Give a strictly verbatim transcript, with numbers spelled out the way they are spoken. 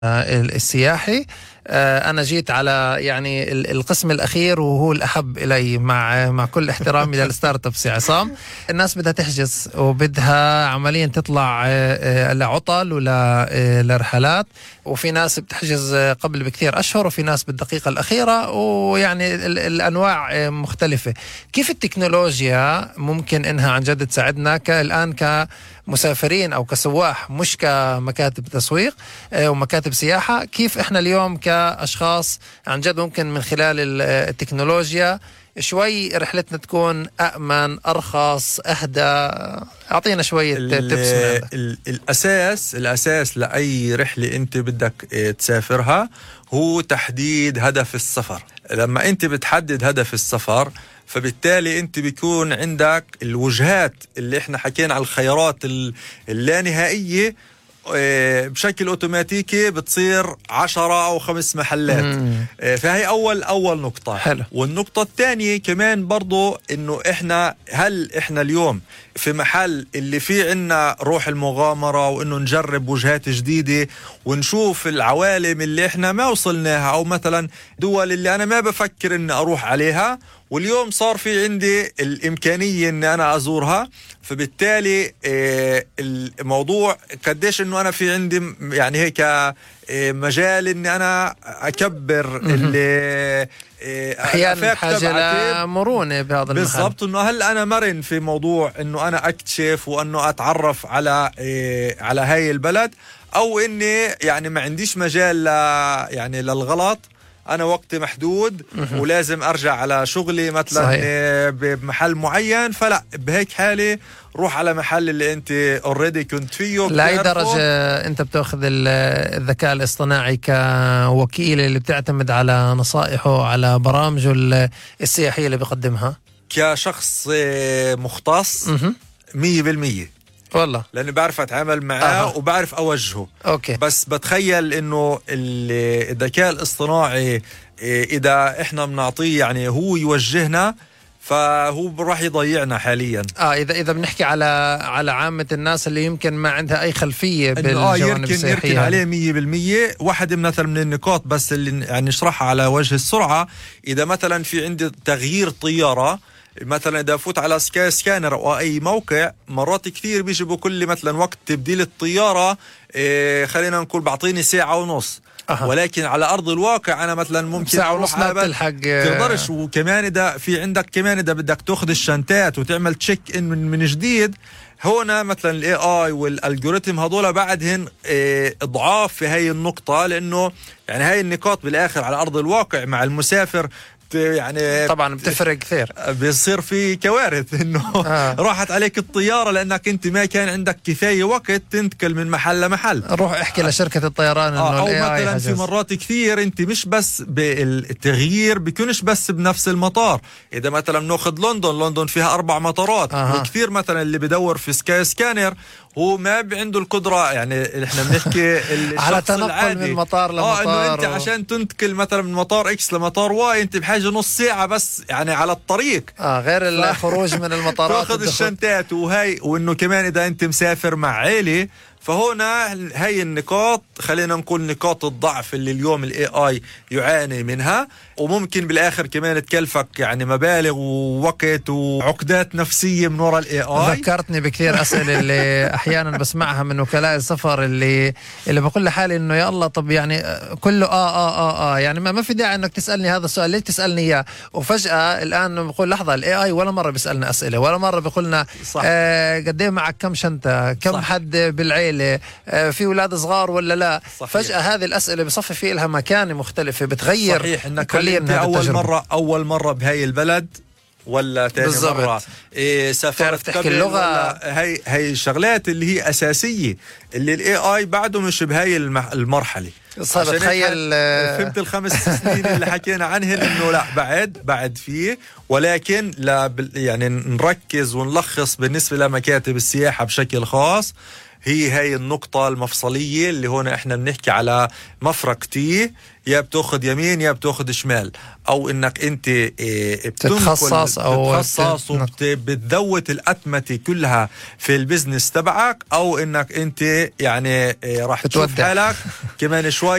السياحي. أنا جيت على يعني القسم الأخير وهو الأحب إلي، مع مع كل احترامي للستارت ابس يا عصام. الناس بدها تحجز وبدها عمليا تطلع لعطل ولا لرحلات، وفي ناس بتحجز قبل بكثير أشهر، وفي ناس بالدقيقة الأخيرة، ويعني الأنواع مختلفة. كيف التكنولوجيا ممكن إنها عن جد تساعدنا الآن كمسافرين أو كسواح، مش كمكاتب تسويق ومكاتب سياحة؟ كيف إحنا اليوم كأشخاص عن جد ممكن من خلال التكنولوجيا شوي رحلتنا تكون أأمن، أرخص، أهدى؟ أعطينا شوية تبس من عندك. الأساس الأساس لأي رحلة أنت بدك تسافرها هو تحديد هدف السفر. لما أنت بتحدد هدف السفر فبالتالي أنت بيكون عندك الوجهات اللي إحنا حكينا على الخيارات اللانهائية بشكل اوتوماتيكي بتصير عشرة او خمس محلات. مم. فهي اول اول نقطة. حلو. والنقطة الثانية كمان برضو انه احنا هل احنا اليوم في محل اللي فيه عنا روح المغامرة، وانه نجرب وجهات جديدة ونشوف العوالم اللي احنا ما وصلناها، او مثلا دول اللي انا ما بفكر اني اروح عليها واليوم صار في عندي الإمكانية أن أنا أزورها. فبالتالي الموضوع قديش أنه أنا في عندي يعني هيك مجال أني أنا أكبر اللي أحيانا حاجة لمرونة بهذا المحل. بالضبط، أنه هل أنا مرن في موضوع أنه أنا أكتشف وأنه أتعرف على على هاي البلد، أو أني يعني ما عنديش مجال يعني للغلط، أنا وقتي محدود ولازم أرجع على شغلي مثلا. صحيح. بمحل معين، فلا بهيك حالة روح على محل اللي أنت already كنت فيه. لأي درجة أنت بتأخذ الذكاء الاصطناعي كوكيل اللي بتعتمد على نصائحه على برامجه السياحية اللي بيقدمها كشخص مختص مية بالمية؟ والله لأني بعرف أتعامل معاه. آه. وبعرف أوجهه. أوكي. بس بتخيل إنه الذكاء الاصطناعي إذا إحنا بنعطيه يعني هو يوجهنا، فهو راح يضيعنا حاليا. اه اذا اذا بنحكي على على عامه الناس اللي يمكن ما عندها اي خلفيه بالجوانب السياحيه، يركن, يركن عليه مية بالمية. واحد مثلا من النقاط بس اللي يعني نشرحها على وجه السرعه، اذا مثلا في عندي تغيير طياره، مثلا إذا فوت على سكاي سكانر أو أي موقع، مرات كثير بيجيبوا كل مثلا وقت تبديل الطيارة إيه خلينا نقول بعطيني ساعة ونص. أه. ولكن على أرض الواقع أنا مثلا ممكن ساعة ونص ما بتلحق تقدرش. وكمان إذا في عندك كمان إذا بدك تأخذ الشنطات وتعمل تشيك إن من, من جديد، هنا مثلا الاي اي والالجوريثم هذول بعدهن إيه اضعاف في هاي النقطة، لأنه يعني هاي النقاط بالآخر على أرض الواقع مع المسافر يعني طبعا بتفرق كثير. بيصير في كوارث انه آه. راحت عليك الطياره لانك انت ما كان عندك كفايه وقت تنتقل من محل لمحل. روح احكي لشركه الطيران انه آه. او مثلا في مرات كثير انت مش بس بالتغيير بيكونش بس بنفس المطار. اذا مثلا ناخذ لندن، لندن فيها اربع مطارات. آه. وكثير مثلا اللي بدور في سكاي سكانر هو ما عنده القدرة، يعني احنا بنحكي على تنقل من مطار لمطار. اه انه انت و... عشان تنتقل مثلا من مطار اكس لمطار واي انت بحاجة نص ساعة بس يعني على الطريق. اه غير الخروج من المطارات تاخذ الشنطات وهي، وانه كمان اذا انت مسافر مع عائلة، فهنا هي النقاط خلينا نقول نقاط الضعف اللي اليوم الاي اي يعاني منها، وممكن بالاخر كمان تكلفك يعني مبالغ ووقت وعقدات نفسية من وراء الاي اي. ذكرتني بكثير اسئله اللي احيانا بسمعها من وكلاء السفر اللي اللي بقول لحالي انه يا الله طب يعني كله اه اه اه اه يعني ما, ما في داعي انك تسالني هذا السؤال، ليش تسالني اياه؟ وفجاه الان بقول لحظه، الاي اي ولا مره بيسالنا اسئله، ولا مره بيقول لنا آه قد ايه معك كم شنطه، كم صح. حد بالعيله، في أولاد صغار ولا لا. صحيح. فجأة هذه الأسئلة بصفي في لها مكانة مختلفة بتغير. صحيح. إنك أول مرة أول مرة بهاي البلد ولا تاني بالزبط. مرة إيه سافرت تحكي اللغة، هاي هاي الشغلات اللي هي أساسية اللي الاي اي بعده مش بهاي المرحلة. صار تخيل فهمت الخمس سنين اللي حكينا عنهن انه لا بعد بعد فيه، ولكن لا يعني نركز ونلخص بالنسبة لمكاتب السياحة بشكل خاص هي هاي النقطة المفصلية اللي هون احنا بنحكي على مفرق تي، يا بتاخد يمين يا بتاخد شمال، او انك انت تتخصص او تتخصص وبتذوت الأتمتة كلها في البزنس تبعك، او انك انت يعني راح تشوف حالك كمان شوي